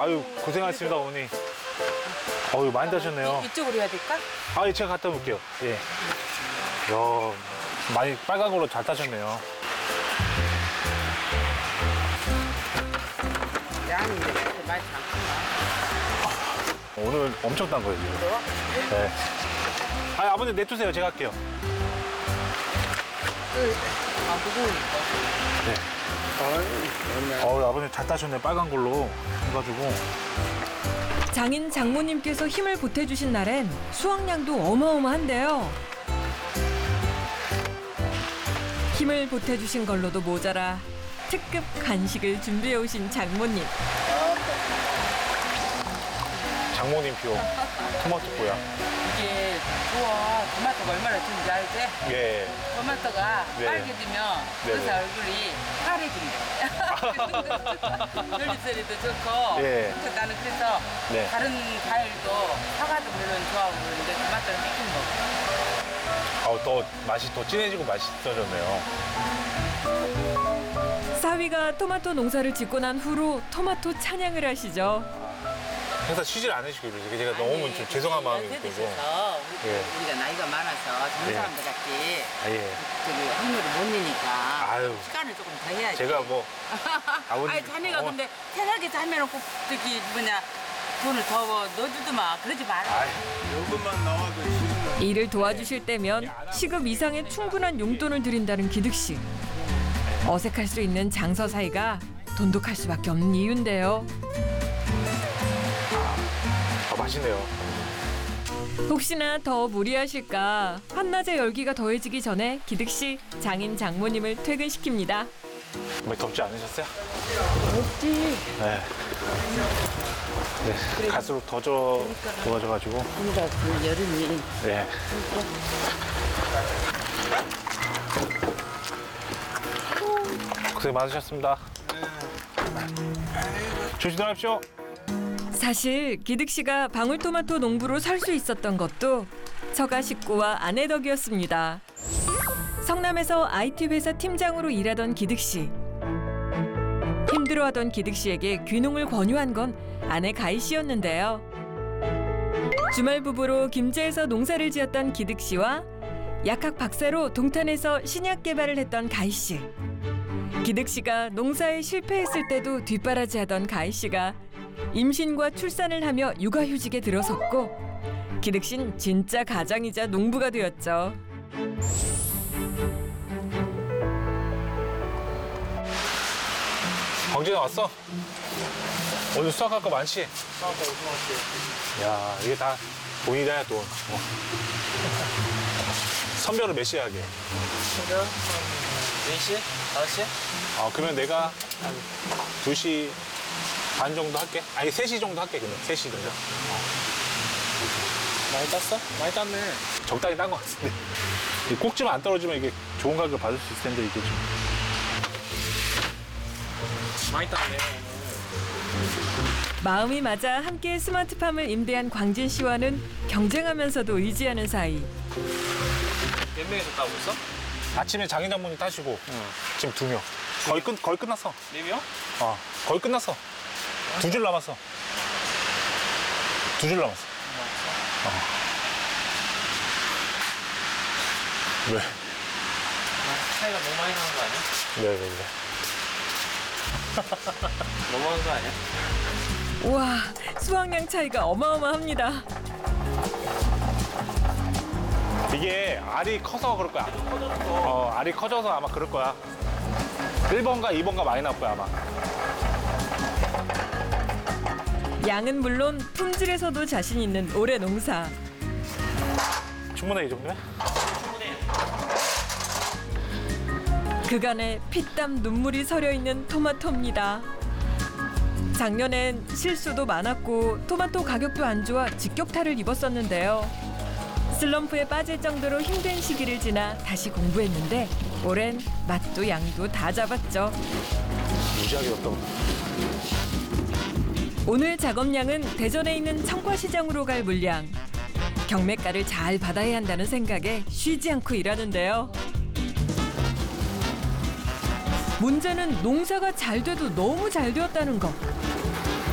아유, 고생하셨습니다, 어머니. 어유 많이 따셨네요. 이쪽으로 해야 될까? 아, 예, 제가 갖다 놓을게요. 예. 야, 많이 빨간 걸로 잘 따셨네요. 양이 이렇게 많이 많구나. 오늘 엄청 딴 거예요, 지금. 네. 아, 아버님 내두세요. 제가 할게요. 아, 무거우니까. 네. 아버님 잘 따셨네. 빨간 걸로 해가지고. 장인 장모님께서 힘을 보태주신 날엔 수확량도 어마어마한데요. 힘을 보태주신 걸로도 모자라 특급 간식을 준비해 오신 장모님. 장모님 표. 토마토 뽀야. 이게 좋아. 토마토가 얼마나 좋은지 알지? 예. 토마토가 네. 빨개지면 네네. 의사 얼굴이 파래진대. 별리소리도 좋고. 예. 그래서 나는 그래서 네. 다른 과일도 사과도 물론 좋아하고 그러는데 토마토를 매일 먹어. 더 맛이 더 진해지고 맛있어졌네요. 사위가 토마토 농사를 짓고 난 후로 토마토 찬양을 하시죠. 행사 쉬질 않으시고 이러지. 제가 너무 좀 죄송한 마음이 들고. 드셔서 예. 우리가 나이가 많아서 젊은 예. 사람들 같이 아, 예. 저기 확률을 못 내니까 아유. 시간을 조금 더 해야지. 제가 뭐 아버님. 아니 자네가 근데 생각해서 하면은 꼭 저기 뭐냐 돈을 더 넣어주더만 그러지 마라. 아이, 요것만 나와도 지금 일을 도와주실 때면 시급 이상의 충분한 용돈을 드린다는 기득 씨. 어색할 수 있는 장서 사이가 돈독할 수밖에 없는 이유인데요. 맛있네요. 혹시나 더 무리하실까 한낮의 열기가 더해지기 전에 기득 씨 장인 장모님을 퇴근시킵니다. 뭐 덥지 않으셨어요? 없지. 네. 네. 갈수록 더 좋아져가지고. 우리가 그 여름이 네. 고생 많으셨습니다. 조심히 들어가십시오. 사실 기득 씨가 방울토마토 농부로 살 수 있었던 것도 처가 식구와 아내 덕이었습니다. 성남에서 IT 회사 팀장으로 일하던 기득 씨. 힘들어하던 기득 씨에게 귀농을 권유한 건 아내 가희 씨였는데요. 주말 부부로 김제에서 농사를 지었던 기득 씨와 약학 박사로 동탄에서 신약 개발을 했던 가희 씨. 기득 씨가 농사에 실패했을 때도 뒷바라지하던 가희 씨가 임신과 출산을 하며 육아휴직에 들어섰고 기득 씨는 진짜 가장이자 농부가 되었죠. 광진아 왔어? 오늘 수학할 거 많지? 야, 이게 다 돈이다, 돈. 선별을 몇 시에 하게? 선별 한 4시? 5시? 그러면 내가 한 2시 반 정도 할게. 아니, 3시 정도 할게, 그러면. 3시 정도. 많이 땄어? 많이 땄네. 적당히 딴 것 같은데. 이 꼭지만 안 떨어지면 이게 좋은 가격을 받을 수 있을 텐데, 이게 좀. 많이 땄네. 마음이 맞아 함께 스마트팜을 임대한 광진 씨와는 경쟁하면서도 의지하는 사이. 몇 명이서 따고 있어? 아침에 장인 장모님 따시고, 지금 2명. 거의 끝났어. 4명? 거의 끝났어. 2줄 남았어. 2줄 남았어. 왜? 차이가 너무 많이 나는 거 아니야? 네. 너무한 거 아니야? 우와, 수확량 차이가 어마어마합니다. 이게 알이 커서 그럴 거야. 알이 커져서 아마 그럴 거야. 1번가 2번가 많이 나올 거야, 아마. 양은 물론 품질에서도 자신 있는 올해 농사. 충분해, 이 정도면? 그간의 피땀 눈물이 서려 있는 토마토입니다. 작년엔 실수도 많았고 토마토 가격도 안 좋아 직격탄을 입었었는데요. 슬럼프에 빠질 정도로 힘든 시기를 지나 다시 공부했는데 올해는 맛도 양도 다 잡았죠. 무지하게 없다고. 오늘 작업량은 대전에 있는 청과시장으로 갈 물량. 경매가를 잘 받아야 한다는 생각에 쉬지 않고 일하는데요. 문제는 농사가 잘 돼도 너무 잘 되었다는 것.